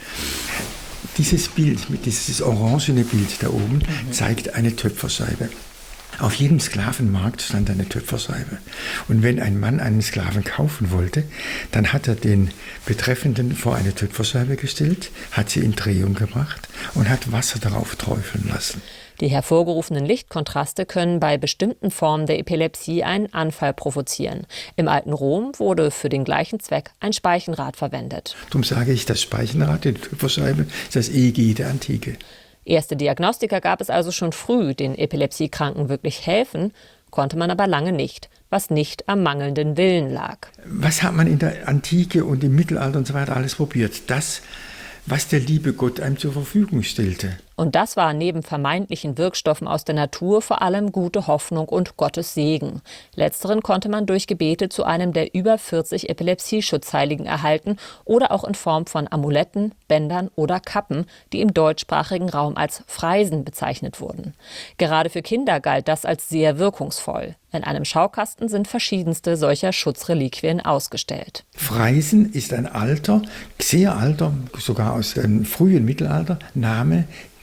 I: Dieses Bild, mit dieses orangene Bild da oben, mhm. zeigt eine Töpferscheibe. Auf jedem Sklavenmarkt stand eine Töpferscheibe. Und wenn ein Mann einen Sklaven kaufen wollte, dann hat er den Betreffenden vor eine Töpferscheibe gestellt, hat sie in Drehung gebracht und hat Wasser darauf träufeln lassen.
J: Die hervorgerufenen Lichtkontraste können bei bestimmten Formen der Epilepsie einen Anfall provozieren. Im alten Rom wurde für den gleichen Zweck ein Speichenrad verwendet.
I: Darum sage ich, das Speichenrad, die Töpferscheibe, ist das E E G der Antike.
J: Erste Diagnostiker gab es also schon früh, den Epilepsiekranken wirklich helfen, konnte man aber lange nicht, was nicht am mangelnden Willen lag.
I: Was hat man in der Antike und im Mittelalter und so weiter alles probiert? Das, was der liebe Gott einem zur Verfügung stellte.
J: Und das war neben vermeintlichen Wirkstoffen aus der Natur vor allem gute Hoffnung und Gottes Segen. Letzteren konnte man durch Gebete zu einem der über vierzig Epilepsie-Schutzheiligen erhalten oder auch in Form von Amuletten, Bändern oder Kappen, die im deutschsprachigen Raum als Freisen bezeichnet wurden. Gerade für Kinder galt das als sehr wirkungsvoll. In einem Schaukasten sind verschiedenste solcher Schutzreliquien ausgestellt.
I: Freisen ist ein alter, sehr alter, sogar aus dem frühen Mittelalter, Name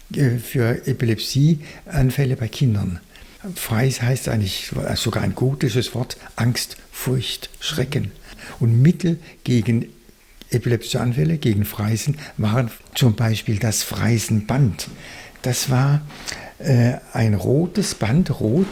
I: für Epilepsieanfälle bei Kindern. Freis heißt eigentlich sogar ein gotisches Wort, Angst, Furcht, Schrecken. Und Mittel gegen epileptische Anfälle, gegen Freisen, waren zum Beispiel das Freisenband. Das war äh, ein rotes Band, rot,